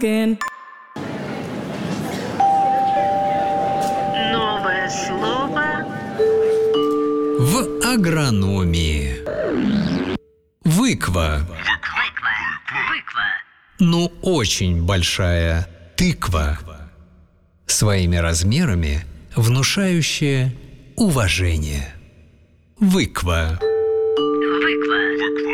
Новое слово В агрономии. Выква. Ну, очень большая тыква. Своими размерами внушающая уважение. Выква. Выква.